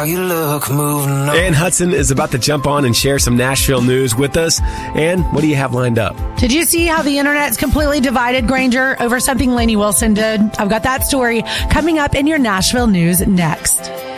you look moving on. Ann Hudson is about to jump on and share some Nashville news with us. Ann, what do you have lined up? Did you see how the internet's completely divided, Granger, over something Lainey Wilson did? I've got that story coming up in your Nashville news next.